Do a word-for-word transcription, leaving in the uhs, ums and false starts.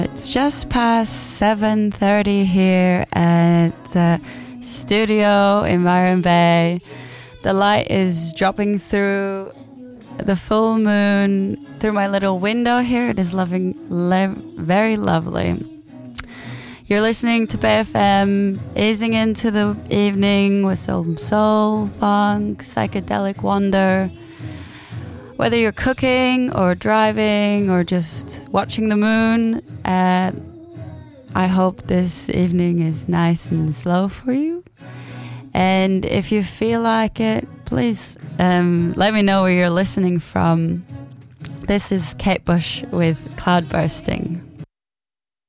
It's just past seven thirty here at the studio in Byron Bay. The light is dropping through the full moon through my little window here. It is loving, le- very lovely. You're listening to Bay F M, easing into the evening with some soul, funk, psychedelic wonder. Whether you're cooking or driving or just watching the moon, uh, I hope this evening is nice and slow for you. And if you feel like it, please um, let me know where you're listening from. This is Kate Bush with Cloud Bursting.